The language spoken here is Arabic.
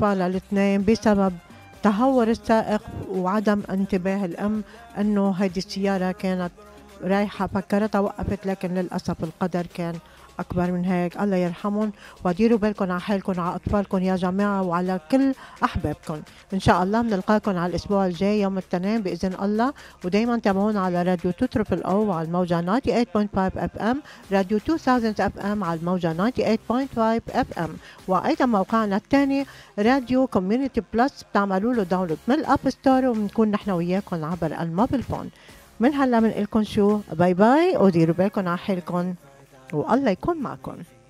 الأطفال الاثنين بسبب تهور السائق وعدم انتباه الأم أنه هذه السيارة كانت رايحة، فكرتها وقفت، لكن للأسف القدر كان أكبر من هيك. الله يرحمهم، وديروا بالكم على حالكم وعلى أطفالكم يا جماعة وعلى كل أحبابكم. إن شاء الله بنلقاكم على الأسبوع الجاي يوم الاثنين بإذن الله، ودايما تابعونا على راديو 2 تريبل أو وعلى الموجة 98.5 اف ام، راديو 2000 اف ام على الموجة 98.5 اف ام، وأيضا موقعنا الثاني راديو كوميونيتي بلس، بتعملوا له داونلود من الأب ستور، وبنكون نحن وياكم عبر الموبيل فون. من هلا بنقلكم شو، باي باي، وديروا بالكم على حالكم والله يكون معكم.